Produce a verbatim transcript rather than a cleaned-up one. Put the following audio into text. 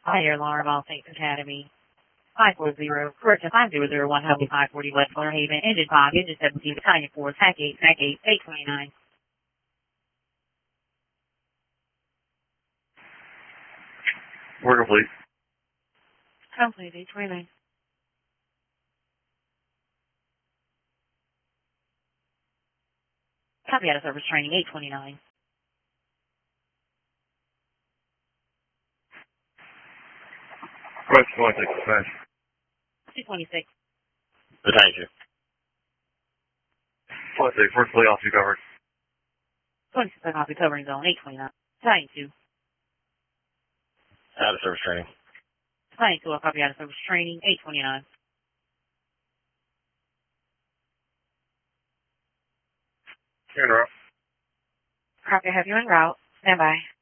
High Air Alarm, All Saints Academy. five four zero, correction five zero zero one, Healthy five forty West Florida Haven, engine five, engine seventeen, battalion four, tac eight, tac eight, eight twenty-nine. Work complete. Complete, eight twenty-nine. Copy out of service training, eight twenty-nine. Question twenty-six, smash. two twenty-six. Battalion two. twenty-six, first play off, you covered. twenty-six, copy, covering zone, eight twenty-nine. Battalion two. Out of service training. Battalion two, copy out of service training, eight twenty-nine. You're in a row. Copy, have you en route. Stand by.